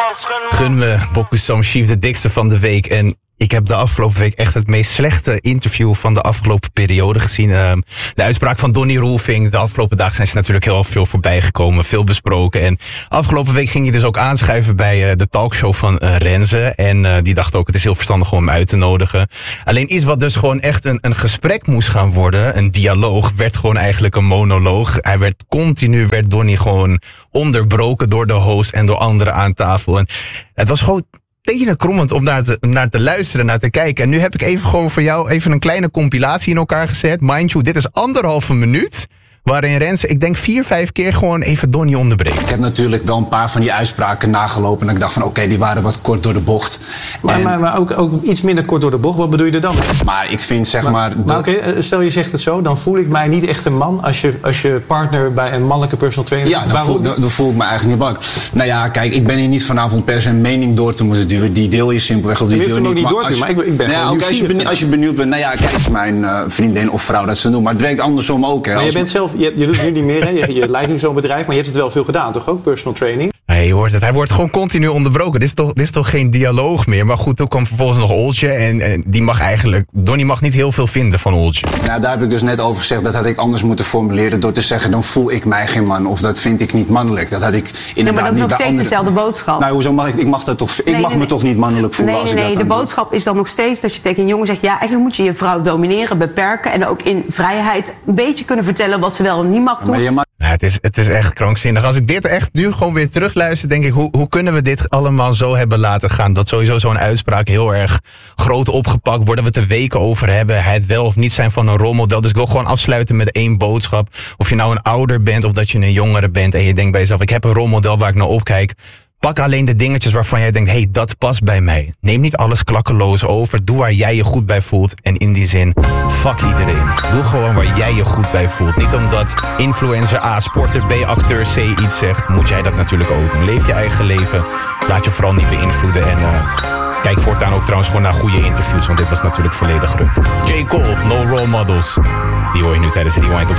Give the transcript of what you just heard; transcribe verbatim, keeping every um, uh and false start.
Gun me, Boku Sam Chief, de dikste van de week. En ik heb de afgelopen week echt het meest slechte interview van de afgelopen periode gezien. Uh, de uitspraak van Donnie Roelvink. De afgelopen dagen zijn ze natuurlijk heel veel voorbij gekomen. Veel besproken. En afgelopen week ging hij dus ook aanschuiven bij uh, de talkshow van uh, Renze. En uh, die dacht ook, het is heel verstandig om hem uit te nodigen. Alleen iets wat dus gewoon echt een, een gesprek moest gaan worden. Een dialoog werd gewoon eigenlijk een monoloog. Hij werd continu, werd Donnie gewoon onderbroken door de host en door anderen aan tafel. En het was gewoon tenenkrommend om naar te, naar te luisteren, naar te kijken. En nu heb ik even gewoon voor jou even een kleine compilatie in elkaar gezet. Mind you, dit is anderhalve minuut, waarin Renze, ik denk vier, vijf keer gewoon even Donnie onderbreekt. Ik heb natuurlijk wel een paar van die uitspraken nagelopen en ik dacht van oké, okay, die waren wat kort door de bocht. Maar, en, maar, maar ook, ook iets minder kort door de bocht, wat bedoel je er dan? Maar ik vind zeg maar... Maar, de... maar oké, okay, stel je zegt het zo, dan voel ik mij niet echt een man als je, als je partner bij een mannelijke personal trainer... Ja, dan voel, dan, dan voel ik me eigenlijk niet bang. Nou ja, kijk, ik ben hier niet vanavond per se een mening door te moeten duwen. Die deel je simpelweg op die deel niet. niet door te, maar ik, ik ben nou ja, ook als, je benieuwd, als je benieuwd bent, nou ja, kijk, mijn uh, vriendin of vrouw dat ze doen. Maar het werkt andersom ook. Hè, maar je als bent zelf, je, je doet het nu niet meer, hè? Je, je leidt nu zo'n bedrijf, maar je hebt het wel veel gedaan, toch ook, personal training? Nee, je hoort het. Hij wordt gewoon continu onderbroken. Dit is toch, dit is toch geen dialoog meer. Maar goed, toen kwam vervolgens nog Oltje. En, en die mag eigenlijk... Donnie mag niet heel veel vinden van Oltje. Nou, daar heb ik dus net over gezegd. Dat had ik anders moeten formuleren door te zeggen, dan voel ik mij geen man. Of dat vind ik niet mannelijk. Dat had ik inderdaad ja, maar dat is nog niet steeds andere... dezelfde boodschap. Nou, hoezo mag ik... Ik mag, dat toch, ik nee, mag nee, me toch niet mannelijk voelen nee, als nee, ik dat nee, dan de boodschap is dan nog steeds dat je tegen een jongen zegt, ja, eigenlijk moet je je vrouw domineren, beperken. En ook in vrijheid een beetje kunnen vertellen wat ze wel en niet mag doen. Maar je mag... Ja, het, is, het is echt krankzinnig. Als ik dit echt nu gewoon weer terugluister, denk ik, hoe, hoe kunnen we dit allemaal zo hebben laten gaan? Dat sowieso zo'n uitspraak heel erg groot opgepakt wordt, dat we het er weken over hebben. Het wel of niet zijn van een rolmodel. Dus ik wil gewoon afsluiten met één boodschap. Of je nou een ouder bent of dat je een jongere bent en je denkt bij jezelf, ik heb een rolmodel waar ik naar opkijk. Pak alleen de dingetjes waarvan jij denkt, hé, hey, dat past bij mij. Neem niet alles klakkeloos over. Doe waar jij je goed bij voelt. En in die zin, fuck iedereen. Doe gewoon waar jij je goed bij voelt. Niet omdat influencer A, sporter B, acteur C iets zegt, moet jij dat natuurlijk ook doen. Leef je eigen leven. Laat je vooral niet beïnvloeden. En uh, kijk voortaan ook trouwens gewoon naar goede interviews. Want dit was natuurlijk volledig ruk. J. Cole, No Role Models. Die hoor je nu tijdens Rewind op